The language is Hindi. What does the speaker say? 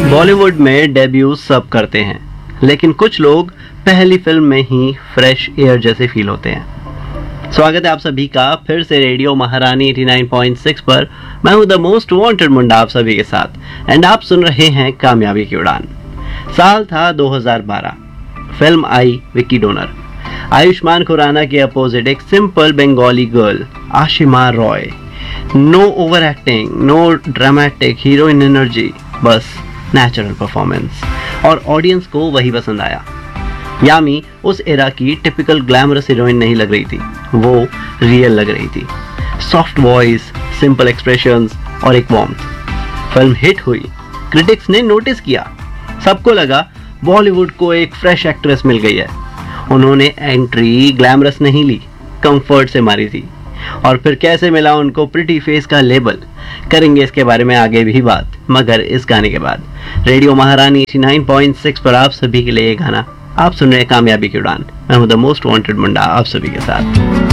बॉलीवुड में डेब्यू सब करते हैं, लेकिन कुछ लोग पहली फिल्म में ही फ्रेश एयर जैसे फील होते हैं। स्वागत है आप सभी का फिर से रेडियो महारानी 89.6 पर। मैं हूं द मोस्ट वांटेड मुंडा आप सभी के साथ, एंड आप सुन रहे हैं कामयाबी की उड़ान। साल था 2012। फिल्म आई विक्की डोनर। आयुष्मान खुराना के अपोजिट एक simple Bengali girl Ashima Roy. Know over acting, no dramatic heroine energy, बस नेचुरल परफॉर्मेंस, और ऑडियंस को वही पसंद आया। यामी उस एरा की टिपिकल ग्लैमरस हीरोइन नहीं लग रही थी, वो रियल लग रही थी। सॉफ्ट वॉइस, सिंपल एक्सप्रेशंस और एक वार्मथ। फिल्म हिट हुई, क्रिटिक्स ने नोटिस किया, सबको लगा बॉलीवुड को एक फ्रेश एक्ट्रेस मिल गई है। उन्होंने एंट्री ग्लैमरस नहीं ली, कंफर्ट से मारी थी। और फिर कैसे मिला उनको प्रिटी फेस का लेबल, करेंगे इसके बारे में आगे भी बात, मगर इस गाने के बाद। रेडियो महारानी 89.6 पर आप सभी के लिए ये गाना। आप सुन रहे हैं कामयाबी की उड़ान। मैं हूं द मोस्ट वांटेड मुंडा आप सभी के साथ।